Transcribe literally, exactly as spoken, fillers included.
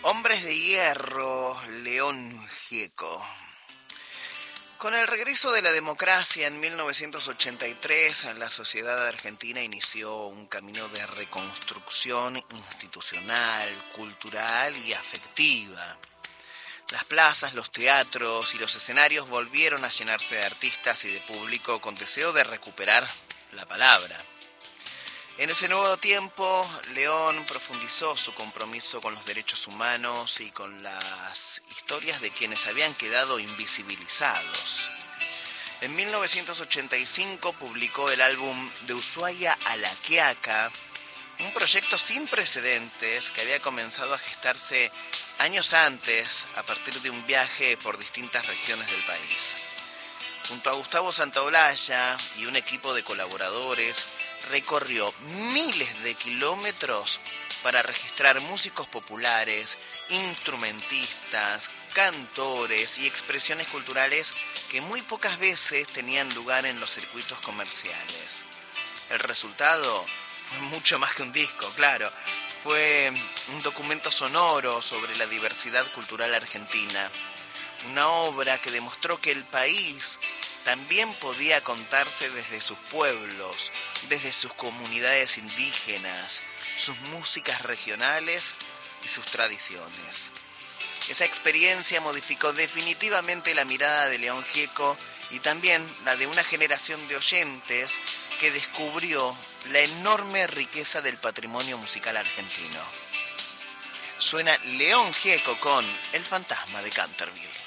Hombres de Hierro, León Gieco. Con el regreso de la democracia en mil novecientos ochenta y tres, la sociedad argentina inició un camino de reconstrucción institucional, cultural y afectiva. Las plazas, los teatros y los escenarios volvieron a llenarse de artistas y de público con deseo de recuperar la palabra. En ese nuevo tiempo, León profundizó su compromiso con los derechos humanos y con las historias de quienes habían quedado invisibilizados. En mil novecientos ochenta y cinco publicó el álbum De Ushuaia a La Quiaca, un proyecto sin precedentes que había comenzado a gestarse años antes a partir de un viaje por distintas regiones del país. Junto a Gustavo Santaolalla y un equipo de colaboradores, recorrió miles de kilómetros para registrar músicos populares, instrumentistas, cantores y expresiones culturales que muy pocas veces tenían lugar en los circuitos comerciales. El resultado fue mucho más que un disco, claro. Fue un documento sonoro sobre la diversidad cultural argentina. Una obra que demostró que el país también podía contarse desde sus pueblos, desde sus comunidades indígenas, sus músicas regionales y sus tradiciones. Esa experiencia modificó definitivamente la mirada de León Gieco y también la de una generación de oyentes que descubrió la enorme riqueza del patrimonio musical argentino. Suena León Gieco con El fantasma de Canterville.